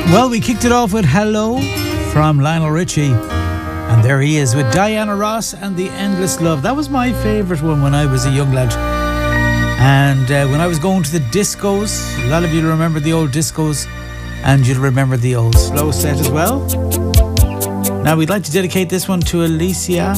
Well, we kicked it off with Hello from Lionel Richie. And there he is with Diana Ross and The Endless Love. That was my favourite one when I was a young lad. And when I was going to the discos, a lot of you remember the old discos, and you'll remember the old slow set as well. Now, we'd like to dedicate this one to Alicia